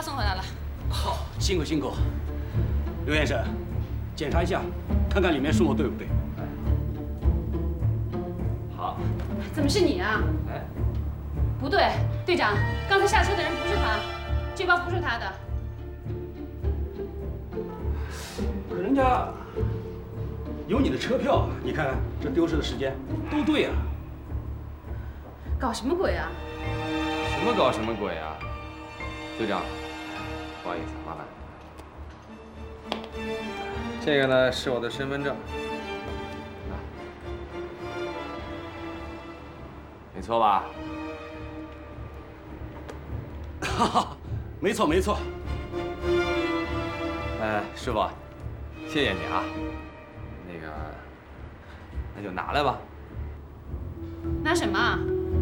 包送回来了。 好，辛苦辛苦。刘先生，检查一下，看看里面数目对不对。 好。 怎么是你啊？ 哎， 不对，队长，刚才下车的人不是他，这包不是他的。 可人家有你的车票，你看这丢失的时间都对啊。 搞什么鬼啊？ 什么搞什么鬼啊？队长，不好意思，麻烦。这个呢是我的身份证，没错吧？ 哈哈，没错没错。 师傅，谢谢你啊。那个，那就拿来吧。 拿什么啊？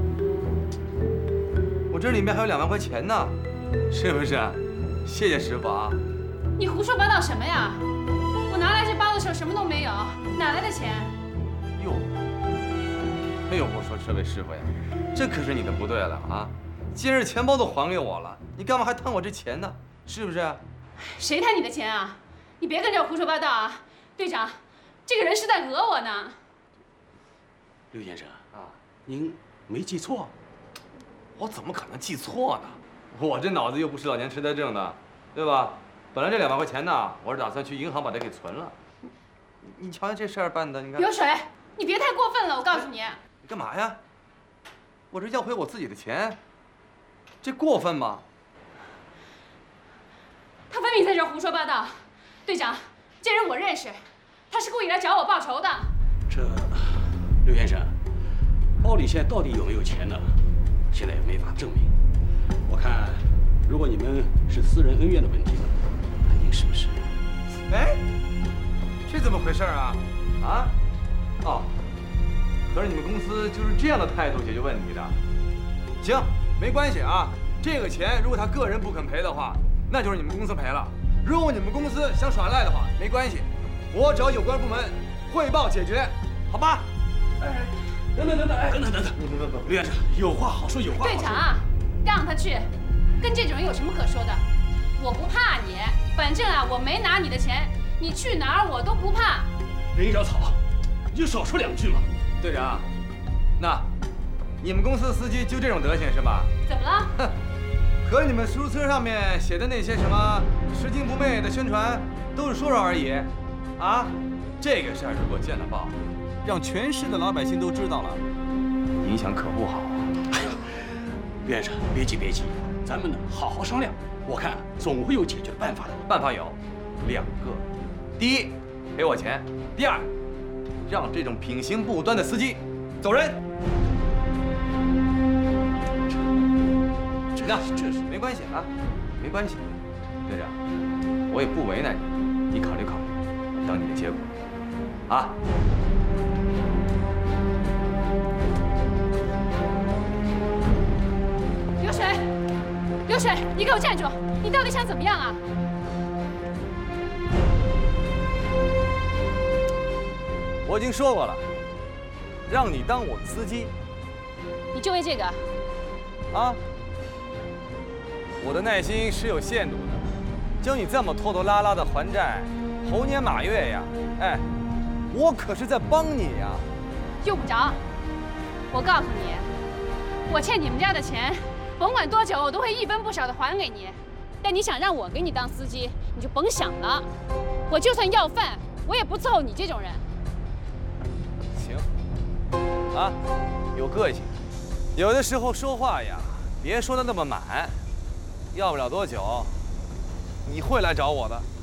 我这里面还有2万块钱呢，是不是？谢谢师傅啊。 你胡说八道什么呀？我拿来这包的时候什么都没有，哪来的钱？ 哟，哎呦，我说这位师傅呀，这可是你的不对了啊！今日钱包都还给我了，你干嘛还贪我这钱呢？是不是？ 谁贪你的钱啊？你别跟这儿胡说八道啊！队长，这个人是在讹我呢。 刘先生啊，您没记错？ 我怎么可能记错呢？我这脑子又不是老年痴呆症的，对吧？本来这2万块钱呢，我是打算去银行把它给存了。你瞧瞧这事儿办的，你看。 有水，你别太过分了，我告诉你。 你干嘛呀？我这要回我自己的钱，这过分吗？ 他分明在这儿胡说八道。队长，这人我认识，他是故意来找我报仇的。 这，刘先生，包里现在到底有没有钱呢？现在也没法证明。我看，如果你们是私人恩怨的问题，那您是不是？ 哎，这怎么回事啊？啊？哦，可是你们公司就是这样的态度解决问题的？行，没关系啊。这个钱如果他个人不肯赔的话，那就是你们公司赔了。如果你们公司想耍赖的话，没关系，我找有关部门汇报解决，好吧？ 哎，等等，不，刘先生，有话好说，有话好说。 队长，让他去，跟这种人有什么可说的？我不怕你，反正啊，我没拿你的钱，你去哪儿我都不怕。 人一着草，你就少说2句嘛。 队长，那你们公司司机就这种德行是吧？ 怎么了？ 哼，和你们书册上面写的那些什么拾金不昧的宣传，都是说说而已。啊，这个事儿如果见了报，让全市的老百姓都知道了，影响可不好啊。 哎呀，刘先生，别急，咱们呢好好商量，我看总会有解决的办法的。 办法有2个，第一，赔我钱；第二，让这种品行不端的司机走人。这是没关系啊，没关系。队长，我也不为难你，你考虑考虑，等你的结果。啊。 流水，你给我站住！你到底想怎么样啊？ 我已经说过了，让你当我的司机。 你就为这个？ 啊！我的耐心是有限度的，就你这么拖拖拉拉的还债，猴年马月呀！哎，我可是在帮你呀。 用不着，我告诉你，我欠你们家的钱，甭管多久，我都会1分不少的还给你。但你想让我给你当司机，你就甭想了。我就算要饭，我也不伺候你这种人。 行，啊，有个性。有的时候说话呀，别说的那么满，要不了多久，你会来找我的。